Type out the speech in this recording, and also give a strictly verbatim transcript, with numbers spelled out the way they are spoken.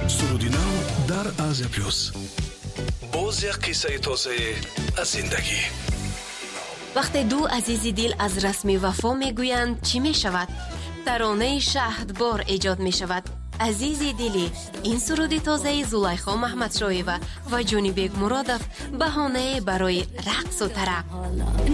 суруди нав дар Азия плюс. боз як қиссаи тозае аз зиндагӣ. вақте ду азизи дил аз расми вафо мегӯянд чӣ мешавад? таронаи шаҳдбор эҷод мешавад. азизи дилӣ, ин суруди тозаи Зулайхо Маҳмадшоева ва Ҷонибек Муродов баҳонае барои рақсу тараққ.